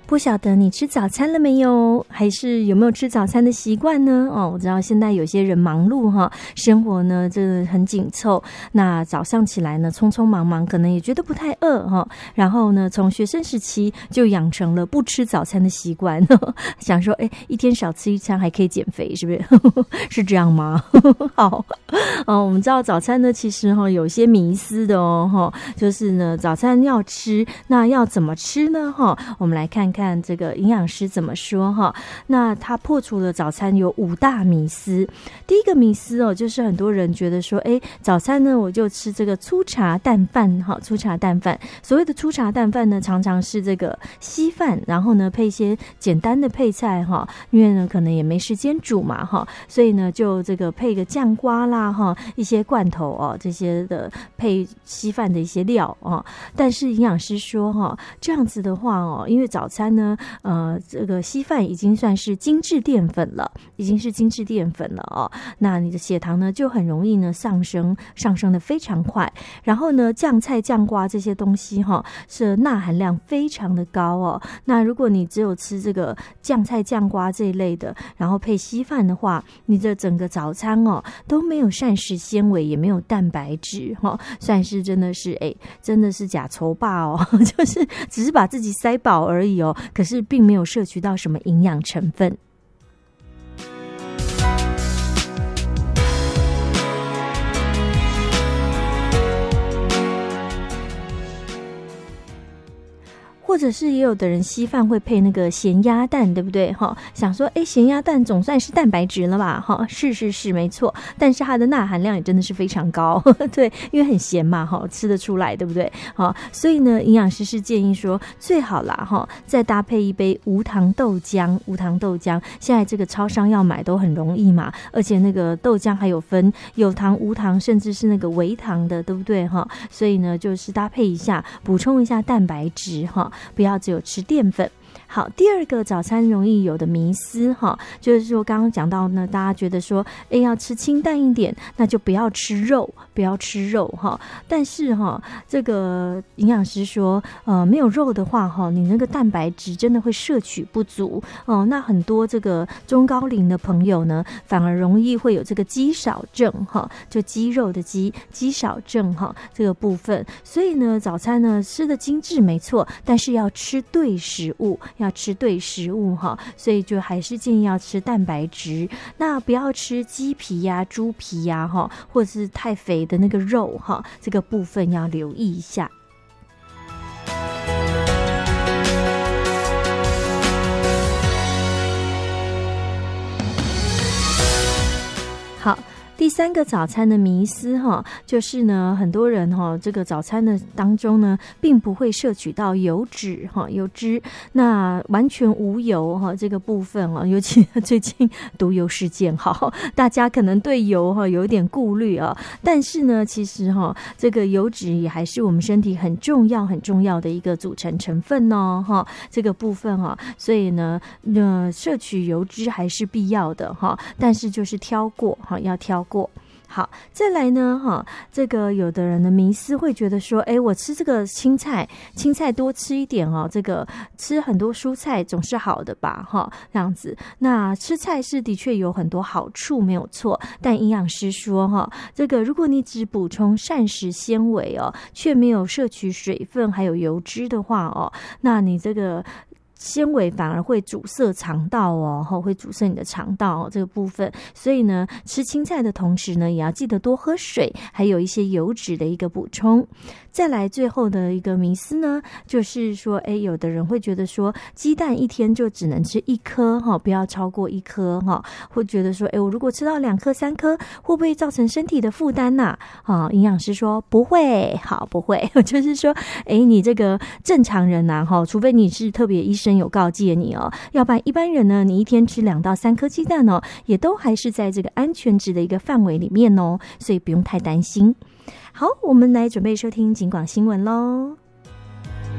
不晓得你吃早餐了没有，还是有没有吃早餐的习惯呢？我知道现在有些人忙碌哈，生活呢这个很紧凑，那早上起来呢匆匆忙忙，可能也觉得不太饿哈，然后呢从学生时期就养成了不吃早餐的习惯，想说一天少吃一餐还可以减肥，是不是？是这样吗？好，我们知道早餐呢其实有些迷思的就是呢早餐要吃，那要怎么吃呢？我们来看看这个营养师怎么说哈。那他破除了早餐有5大迷思。第一个迷思就是很多人觉得说早餐呢我就吃这个粗茶淡饭哈，粗茶淡饭。所谓的粗茶淡饭呢常常是这个稀饭，然后呢配一些简单的配菜哈，因为呢可能也没时间煮嘛哈，所以呢就这个配个酱瓜啦哈，一些罐头这些的配稀饭的一些料但是营养师说这样子的话因为早餐呢这个稀饭已经算是精致淀粉了，已经是精致淀粉了那你的血糖呢就很容易呢上升的非常快，然后呢酱菜酱瓜这些东西是钠含量非常的高那如果你只有吃这个酱菜酱瓜这一类的，然后配稀饭的话，你的整个早餐都没有膳食纤维，也没有蛋白质算是真的是真的是假愁霸就是只是把自己塞饱而已可是并没有摄取到什么营养成分。或者是也有的人稀饭会配那个咸鸭蛋，对不对？想说咸鸭蛋总算是蛋白质了吧？是没错，但是它的钠含量也真的是非常高，对，因为很咸嘛，吃得出来，对不对？所以呢，营养师是建议说最好啦，再搭配一杯无糖豆浆。无糖豆浆现在这个超商要买都很容易嘛，而且那个豆浆还有分有糖、无糖，甚至是那个微糖的，对不对？所以呢，就是搭配一下，补充一下蛋白质不要只有吃淀粉。好，第二个早餐容易有的迷思就是说刚刚讲到呢，大家觉得说要吃清淡一点，那就不要吃肉但是这个营养师说没有肉的话你那个蛋白质真的会摄取不足那很多这个中高龄的朋友呢反而容易会有这个肌少症就肌肉的肌少症这个部分。所以呢早餐呢吃的精致没错，但是要吃对食物，所以就还是建议要吃蛋白质，那不要吃鸡皮呀、猪皮呀或者是太肥的那个肉这个部分要留意一下。好，第三个早餐的迷思就是呢很多人这个早餐的当中呢并不会摄取到油脂那完全无油这个部分尤其最近毒油事件大家可能对油有点顾虑但是呢其实这个油脂也还是我们身体很重要的一个组成成分这个部分所以呢摄取油脂还是必要的但是就是挑过要挑过。好，再来呢这个有的人的迷思会觉得说我吃这个青菜多吃一点这个吃很多蔬菜总是好的吧这样子。那吃菜是的确有很多好处没有错，但营养师说这个如果你只补充膳食纤维却没有摄取水分还有油脂的话那你这个纤维反而会阻塞肠道会阻塞你的肠道这个部分。所以呢吃青菜的同时呢也要记得多喝水，还有一些油脂的一个补充。再来最后的一个迷思呢就是说有的人会觉得说鸡蛋一天就只能吃1颗不要超过1颗会觉得说我如果吃到2颗3颗会不会造成身体的负担营养师说不会，不会就是说你这个正常人除非你是特别医生有告诫你要不然一般人呢你一天吃2到3颗鸡蛋也都还是在这个安全值的一个范围里面所以不用太担心。好，我们来准备收听警广新闻咯。